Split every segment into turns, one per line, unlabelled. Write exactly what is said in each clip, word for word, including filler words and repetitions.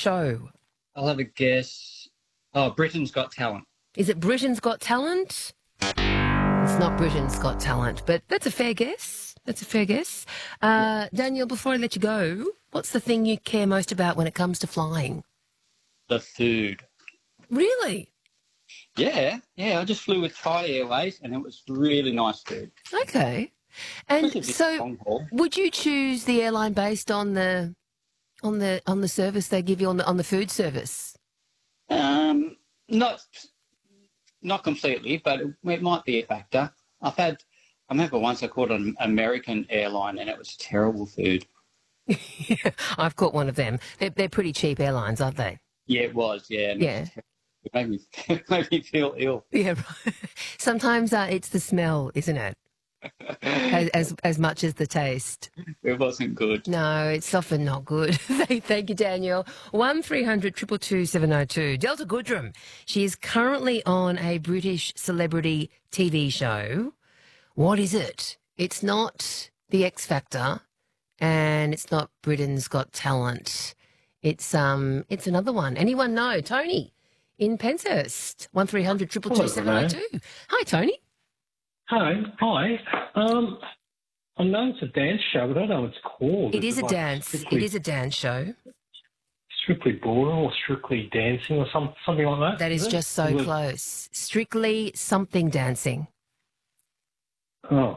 show?
I'll have a guess. Oh, Britain's Got Talent.
Is it Britain's Got Talent? It's not Britain's Got Talent, but that's a fair guess. That's a fair guess. Uh, Daniel, before I let you go, what's the thing you care most about when it comes to flying?
The food.
Really?
Yeah, yeah. I just flew with Thai Airways, and it was really nice food.
Okay. And
Especially if it's
so,
long haul.
would you choose the airline based on the on the on the service they give you on the on the food service?
Um, not not completely, but it, it might be a factor. I've had. I remember once I caught an American airline, and it was terrible food.
I've caught one of them. They're, they're pretty cheap airlines, aren't they?
Yeah, it was. Yeah, and
Yeah.
It made me it made me feel ill.
Yeah, right. Sometimes uh, it's the smell, isn't it? As, as as much as the taste.
It wasn't good.
No, it's often not good. Thank thank you, Daniel. One three hundred two two two seven oh two. Delta Goodrum. She is currently on a British celebrity T V show. What is it? It's not The X Factor, and it's not Britain's Got Talent. It's um, it's another one. Anyone know? Tony in Penshurst. One three hundred two two two seven oh two. Hi, Tony.
Hi, hi. Um, I know it's a dance show, but I don't know what it's called.
It is a
like
dance.
Strictly,
It is a dance show.
Strictly Ballroom or Strictly Dancing or some, something like that.
That is
it?
just so
Is it-
close. Strictly Something Dancing.
Oh.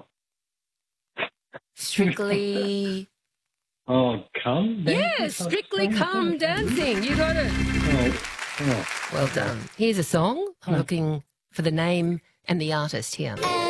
Strictly...
Oh, come?
yeah, Strictly Come Dancing. You got it.
Oh, oh.
Well done. Here's a song. I'm looking for the name and the artist here.